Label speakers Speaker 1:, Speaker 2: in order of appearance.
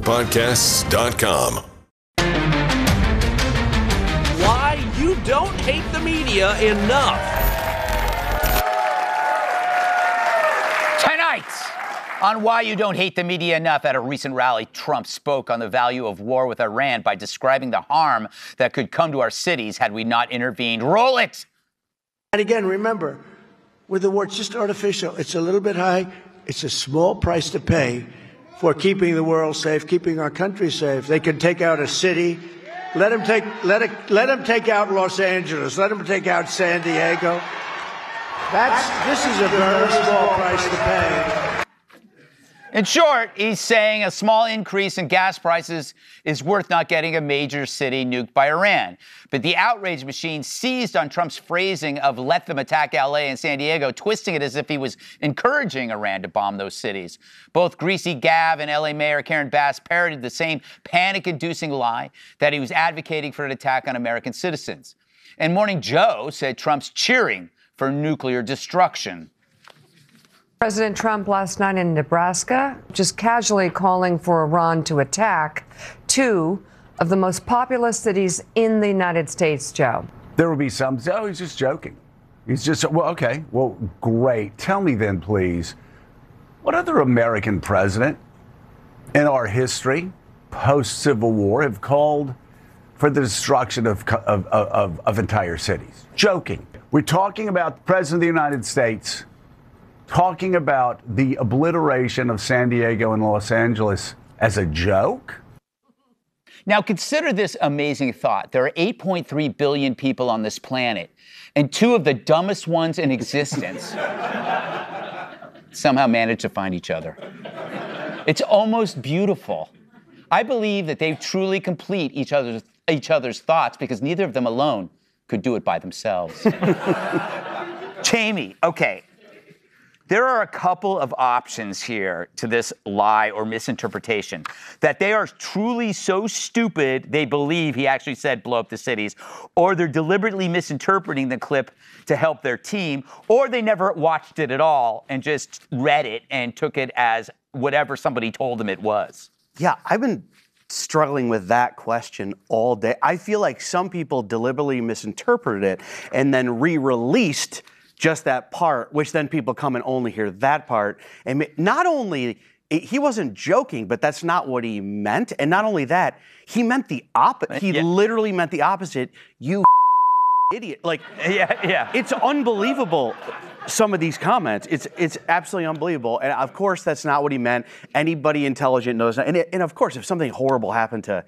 Speaker 1: SportsGridPodcasts.com.
Speaker 2: Why you don't hate the media enough.
Speaker 3: Tonight, on Why You Don't Hate the Media Enough, at a recent rally, Trump spoke on the value of war with Iran by describing the harm that could come to our cities had we not intervened. Roll it!
Speaker 4: And again, remember, with the war, it's just artificial. It's a little bit high. It's a small price to pay for keeping the world safe, keeping our country safe. They can take out a city. Let them take out Los Angeles. Let them take out San Diego. This is a very small price to pay.
Speaker 3: In short, he's saying a small increase in gas prices is worth not getting a major city nuked by Iran. But the outrage machine seized on Trump's phrasing of let them attack L.A. and San Diego, twisting it as if he was encouraging Iran to bomb those cities. Both Greasy Gav and L.A. Mayor Karen Bass parroted the same panic-inducing lie that he was advocating for an attack on American citizens. And Morning Joe said Trump's cheering for nuclear destruction.
Speaker 5: President Trump last night in Nebraska just casually calling for Iran to attack two of the most populous cities in the United States, Joe.
Speaker 6: There will be some, oh, he's just joking. He's just, well, okay, well, great. Tell me then, please, what other American president in our history, post-Civil War, have called for the destruction of entire cities? Joking. We're talking about the President of the United States talking about the obliteration of San Diego and Los Angeles as a joke?
Speaker 3: Now, consider this amazing thought. There are 8.3 billion people on this planet, and two of the dumbest ones in existence somehow managed to find each other. It's almost beautiful. I believe that they truly complete each other's thoughts because neither of them alone could do it by themselves. Jamie, okay. There are a couple of options here to this lie or misinterpretation. That they are truly so stupid they believe he actually said blow up the cities, or they're deliberately misinterpreting the clip to help their team, or they never watched it at all and just read it and took it as whatever somebody told them it was.
Speaker 7: Yeah, I've been struggling with that question all day. I feel like some people deliberately misinterpreted it and then re-released just that part, which then people come and only hear that part. And not only, he wasn't joking, but that's not what he meant. And not only that, he meant the opposite. He literally meant the opposite. You idiot. Like, yeah. It's unbelievable, some of these comments. It's absolutely unbelievable. And of course, that's not what he meant. Anybody intelligent knows that. And of course, if something horrible happened to